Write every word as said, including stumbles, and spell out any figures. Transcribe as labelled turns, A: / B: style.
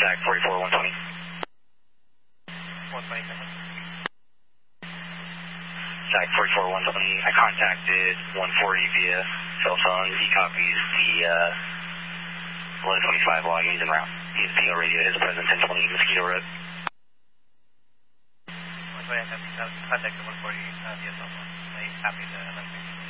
A: Jack forty-four, one twenty.
B: one twenty-seven.
A: Jack forty-four, one twenty. I contacted one forty via cell phone. He copies the uh, eleven twenty-five loggings en route. He's P O radio, his presence ten twenty Mosquito Road.
B: one twenty, I contacted one forty uh, via cell phone. I copied the eleven twenty-five.